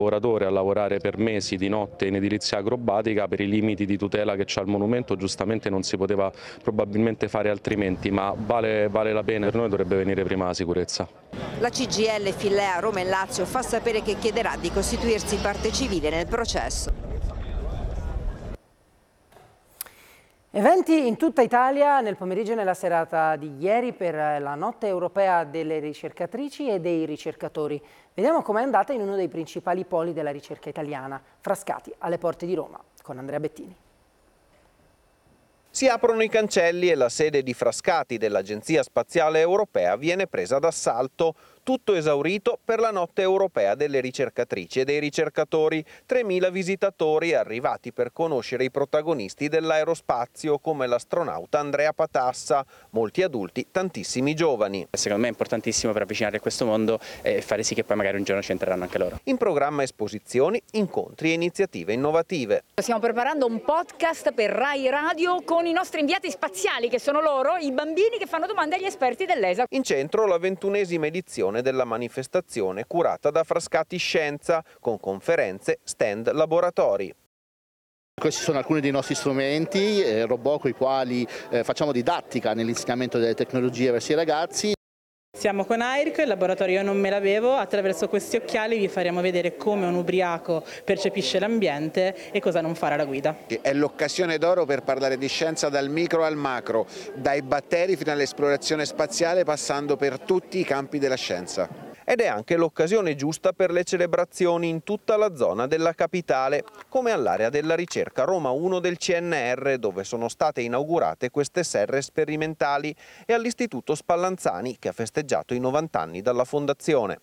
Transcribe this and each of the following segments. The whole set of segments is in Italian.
lavoratore a lavorare per mesi di notte in edilizia acrobatica per i limiti di tutela che c'ha il monumento, giustamente non si poteva probabilmente fare altrimenti, ma vale la pena, per noi dovrebbe venire prima la sicurezza. La CGIL Fillea Roma e Lazio fa sapere che chiederà di costituirsi parte civile nel processo. Eventi in tutta Italia nel pomeriggio e nella serata di ieri per la Notte Europea delle Ricercatrici e dei Ricercatori. Vediamo com'è andata in uno dei principali poli della ricerca italiana, Frascati, alle porte di Roma, con Andrea Bettini. Si aprono i cancelli e la sede di Frascati dell'Agenzia Spaziale Europea viene presa d'assalto. Tutto esaurito per la Notte Europea delle Ricercatrici e dei Ricercatori. 3.000 visitatori arrivati per conoscere i protagonisti dell'aerospazio come l'astronauta Andrea Patassa. Molti adulti, tantissimi giovani. Secondo me è importantissimo per avvicinare a questo mondo e fare sì che poi magari un giorno ci entreranno anche loro. In programma esposizioni, incontri e iniziative innovative. Stiamo preparando un podcast per Rai Radio con i nostri inviati spaziali, che sono loro, i bambini che fanno domande agli esperti dell'ESA. In centro la 21ª edizione della manifestazione curata da Frascati Scienza, con conferenze, stand, laboratori. Questi sono alcuni dei nostri strumenti, robot con i quali facciamo didattica nell'insegnamento delle tecnologie verso i ragazzi. Siamo con Airico, il laboratorio Io non me la bevo, attraverso questi occhiali vi faremo vedere come un ubriaco percepisce l'ambiente e cosa non fare alla guida. È l'occasione d'oro per parlare di scienza dal micro al macro, dai batteri fino all'esplorazione spaziale passando per tutti i campi della scienza. Ed è anche l'occasione giusta per le celebrazioni in tutta la zona della capitale, come all'area della ricerca Roma 1 del CNR, dove sono state inaugurate queste serre sperimentali, e all'Istituto Spallanzani, che ha festeggiato i 90 anni dalla fondazione.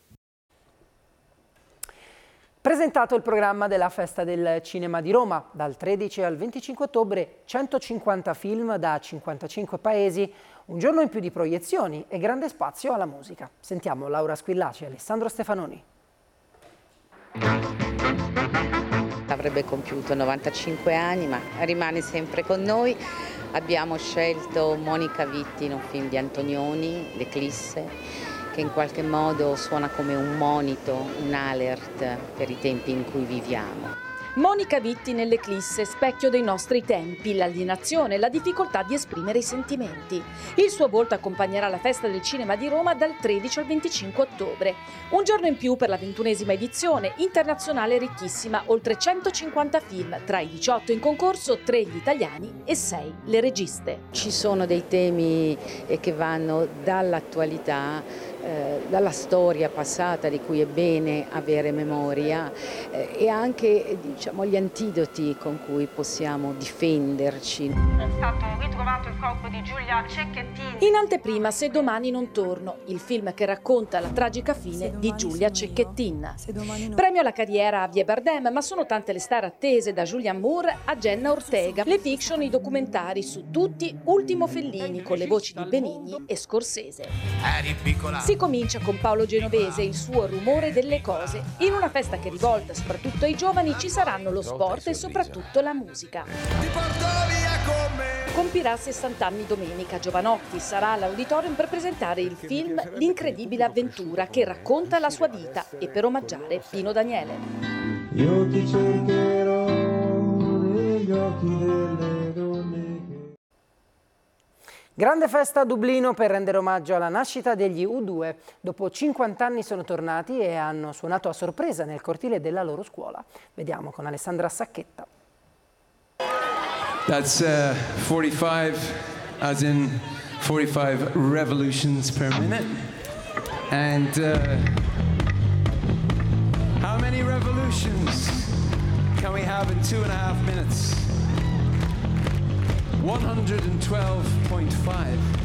Presentato il programma della Festa del Cinema di Roma. Dal 13 al 25 ottobre 150 film da 55 paesi, un giorno in più di proiezioni e grande spazio alla musica. Sentiamo Laura Squillaci e Alessandro Stefanoni. Avrebbe compiuto 95 anni, ma rimane sempre con noi. Abbiamo scelto Monica Vitti in un film di Antonioni, L'Eclisse, che in qualche modo suona come un monito, un alert per i tempi in cui viviamo. Monica Vitti nell'Eclisse, specchio dei nostri tempi, l'alienazione, la difficoltà di esprimere i sentimenti. Il suo volto accompagnerà la Festa del Cinema di Roma dal 13 al 25 ottobre. Un giorno in più per la 21ª edizione, internazionale ricchissima, oltre 150 film, tra i 18 in concorso, 3 gli italiani e 6 le registe. Ci sono dei temi che vanno dall'attualità, dalla storia passata di cui è bene avere memoria e anche gli antidoti con cui possiamo difenderci. È stato ritrovato il corpo di Giulia Cecchettini. In anteprima Se domani non torno, il film che racconta la tragica fine di Giulia Cecchettin. Premio alla carriera a Javier Bardem, ma sono tante le star attese da Julianne Moore a Jenna Ortega. Le fiction, i documentari su tutti, Ultimo Fellini con le voci di Benigni e Scorsese. Eri piccola. Si comincia con Paolo Genovese e il suo Rumore delle cose. In una festa che è rivolta soprattutto ai giovani ci saranno lo sport e soprattutto la musica. Compirà 60 anni domenica. Giovanotti sarà all'Auditorium per presentare il film L'incredibile avventura che racconta la sua vita e per omaggiare Pino Daniele. Io ti cercherò negli occhi delle donne. Grande festa a Dublino per rendere omaggio alla nascita degli U2. Dopo 50 anni sono tornati e hanno suonato a sorpresa nel cortile della loro scuola. Vediamo con Alessandra Sacchetta. That's 45, as in 45 revolutions per minute. And how many revolutions can we have in 2.5 minutes? 112.5.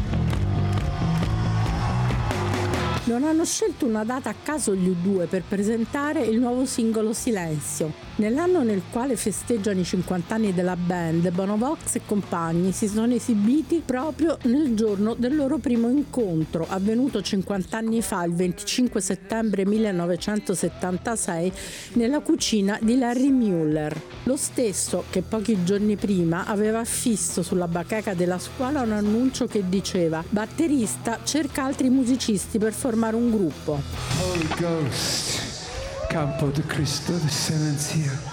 Non hanno scelto una data a caso gli U2 per presentare il nuovo singolo Silenzio. Nell'anno nel quale festeggiano i 50 anni della band, Bono Vox e compagni si sono esibiti proprio nel giorno del loro primo incontro, avvenuto 50 anni fa, il 25 settembre 1976, nella cucina di Larry Mueller. Lo stesso che pochi giorni prima aveva affisso sulla bacheca della scuola un annuncio che diceva: batterista cerca altri musicisti per formare un gruppo. Holy Ghost, campo de Cristo de Semencia.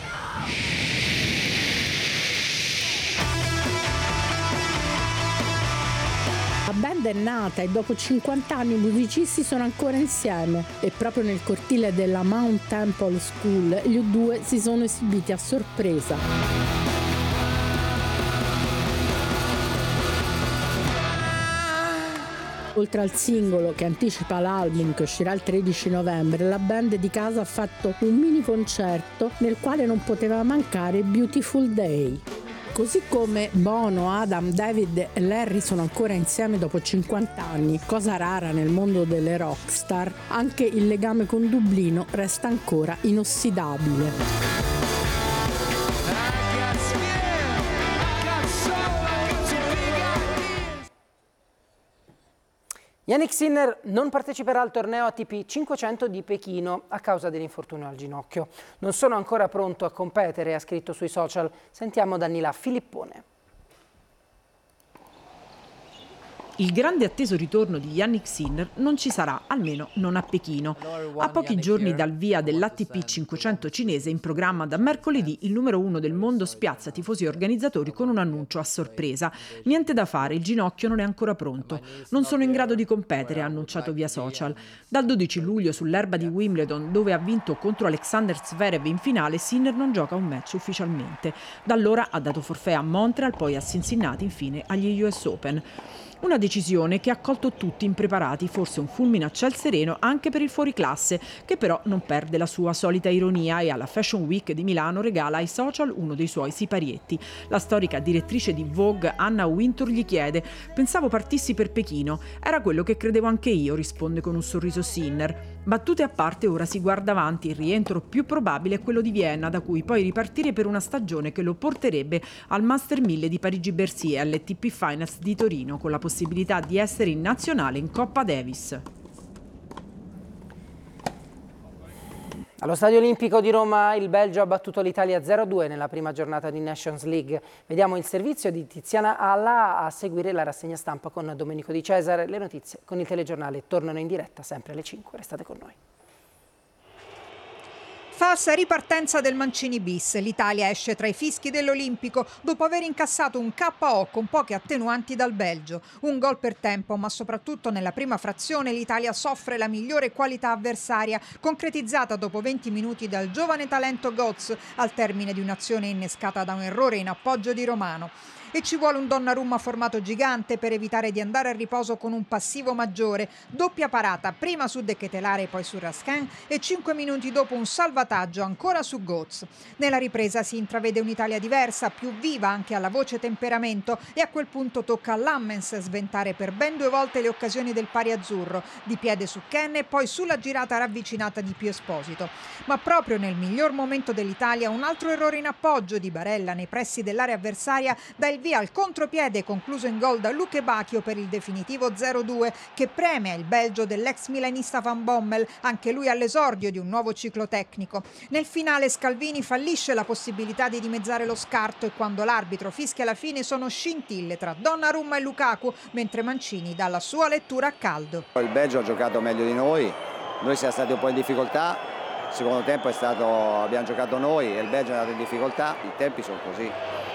La band è nata e dopo 50 anni i musicisti sono ancora insieme e proprio nel cortile della Mount Temple School gli U2 si sono esibiti a sorpresa. Oltre al singolo che anticipa l'album che uscirà il 13 novembre, la band di casa ha fatto un mini concerto nel quale non poteva mancare Beautiful Day. Così come Bono, Adam, David e Larry sono ancora insieme dopo 50 anni, cosa rara nel mondo delle rockstar, anche il legame con Dublino resta ancora inossidabile. Jannik Sinner non parteciperà al torneo ATP 500 di Pechino a causa dell'infortunio al ginocchio. Non sono ancora pronto a competere, ha scritto sui social. Sentiamo Daniela Filippone. Il grande atteso ritorno di Jannik Sinner non ci sarà, almeno non a Pechino. A pochi giorni dal via dell'ATP 500 cinese, in programma da mercoledì, il numero 1 del mondo spiazza tifosi e organizzatori con un annuncio a sorpresa. Niente da fare, il ginocchio non è ancora pronto. Non sono in grado di competere, ha annunciato via social. Dal 12 luglio sull'erba di Wimbledon, dove ha vinto contro Alexander Zverev in finale, Sinner non gioca un match ufficialmente. Da allora ha dato forfait a Montreal, poi a Cincinnati, infine agli US Open. Una decisione che ha colto tutti impreparati, forse un fulmine a ciel sereno anche per il fuoriclasse, che però non perde la sua solita ironia e alla Fashion Week di Milano regala ai social uno dei suoi siparietti. La storica direttrice di Vogue, Anna Wintour, gli chiede: «Pensavo partissi per Pechino, era quello che credevo anche io», risponde con un sorriso Sinner. Battute a parte, ora si guarda avanti, il rientro più probabile è quello di Vienna, da cui poi ripartire per una stagione che lo porterebbe al Master 1000 di Parigi-Bercy e all'ATP Finals di Torino, con la possibilità di essere in nazionale in Coppa Davis. Allo Stadio Olimpico di Roma il Belgio ha battuto l'Italia 0-2 nella prima giornata di Nations League. Vediamo il servizio di Tiziana Alla, a seguire la rassegna stampa con Domenico Di Cesare. Le notizie con il telegiornale tornano in diretta sempre alle 5. Restate con noi. Falsa ripartenza del Mancini bis. L'Italia esce tra i fischi dell'Olimpico dopo aver incassato un KO con poche attenuanti dal Belgio. Un gol per tempo, ma soprattutto nella prima frazione l'Italia soffre la migliore qualità avversaria, concretizzata dopo 20 minuti dal giovane talento Götze al termine di un'azione innescata da un errore in appoggio di Romano. E ci vuole un Donnarumma formato gigante per evitare di andare a riposo con un passivo maggiore. Doppia parata, prima su De Ketelaere e poi su Raskin, e 5 minuti dopo un salvataggio ancora su Götze. Nella ripresa si intravede un'Italia diversa, più viva anche alla voce temperamento, e a quel punto tocca a Lammens sventare per ben 2 volte le occasioni del pari azzurro, di piede su Ken e poi sulla girata ravvicinata di Pio Esposito. Ma proprio nel miglior momento dell'Italia un altro errore in appoggio di Barella nei pressi dell'area avversaria dà il via al contropiede concluso in gol da Luke Bacchio per il definitivo 0-2, che premia il Belgio dell'ex milanista Van Bommel, anche lui all'esordio di un nuovo ciclo tecnico. Nel finale Scalvini fallisce la possibilità di dimezzare lo scarto e quando l'arbitro fischia la fine sono scintille tra Donnarumma e Lukaku, mentre Mancini dà la sua lettura a caldo. Il Belgio ha giocato meglio di noi siamo stati un po' in difficoltà, il secondo tempo abbiamo giocato noi e il Belgio è andato in difficoltà, i tempi sono così.